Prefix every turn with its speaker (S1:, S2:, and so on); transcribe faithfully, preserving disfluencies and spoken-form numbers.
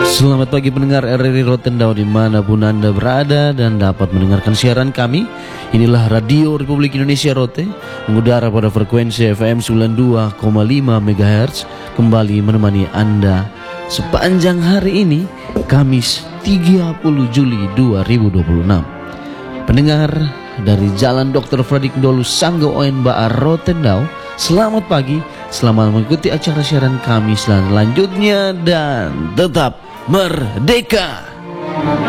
S1: Selamat pagi pendengar R R I Rotendao dimanapun Anda berada dan dapat mendengarkan siaran kami. Inilah Radio Republik Indonesia Rote, mengudara pada frekuensi F M sembilan puluh dua koma lima megahertz, kembali menemani Anda sepanjang hari ini, Kamis tiga puluh Juli dua ribu dua puluh enam. Pendengar dari Jalan Doktor Fradik Dolu Sanggo Oen Baar Rotendao, selamat pagi, selamat mengikuti acara siaran kami selanjutnya dan tetap merdeka.